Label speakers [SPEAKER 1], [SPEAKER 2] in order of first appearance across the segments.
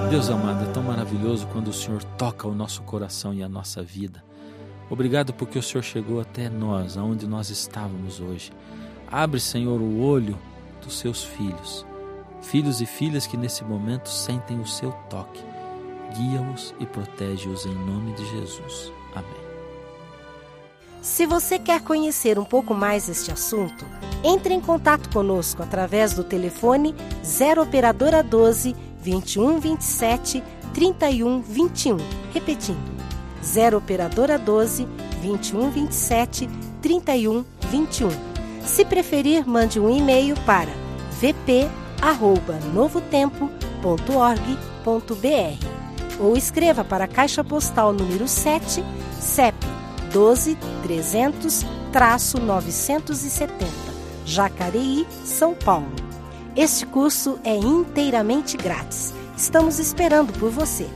[SPEAKER 1] Deus amado, é tão maravilhoso quando o Senhor toca o nosso coração e a nossa vida. Obrigado porque o Senhor chegou até nós, aonde nós estávamos hoje. Abre, Senhor, o olho dos seus filhos, filhos e filhas que nesse momento sentem o seu toque. Guia-os e protege-os em nome de Jesus. Amém.
[SPEAKER 2] Se você quer conhecer um pouco mais este assunto, entre em contato conosco através do telefone 0 Operadora 12 21 27 31 21. Repetindo, 0 Operadora 12 21 27 31 21. Se preferir, mande um e-mail para vp@novotempo.org.br ou escreva para a Caixa Postal número 7, CEP 12-300-970, Jacareí, São Paulo. Este curso é inteiramente grátis. Estamos esperando por você.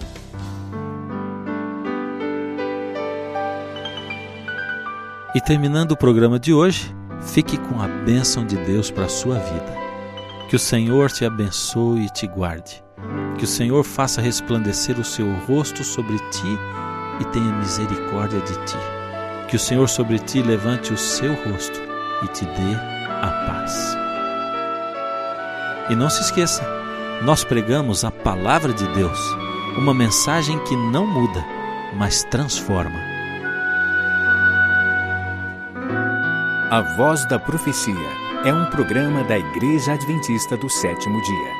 [SPEAKER 1] E terminando o programa de hoje, fique com a bênção de Deus para a sua vida. Que o Senhor te abençoe e te guarde. Que o Senhor faça resplandecer o seu rosto sobre ti e tenha misericórdia de ti. Que o Senhor sobre ti levante o seu rosto e te dê a paz. E não se esqueça, nós pregamos a palavra de Deus, uma mensagem que não muda, mas transforma.
[SPEAKER 3] A Voz da Profecia é um programa da Igreja Adventista do Sétimo Dia.